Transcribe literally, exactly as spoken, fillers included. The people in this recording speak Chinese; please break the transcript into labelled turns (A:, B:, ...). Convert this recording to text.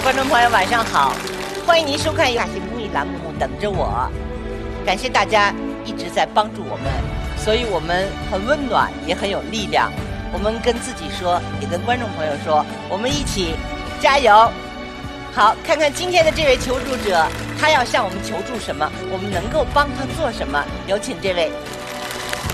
A: 观众朋友晚上好，欢迎您收看亚细公益栏目《等着我》，感谢大家一直在帮助我们，所以我们很温暖，也很有力量。我们跟自己说，也跟观众朋友说，我们一起加油！好，看看今天的这位求助者，他要向我们求助什么，我们能够帮他做什么？有请这位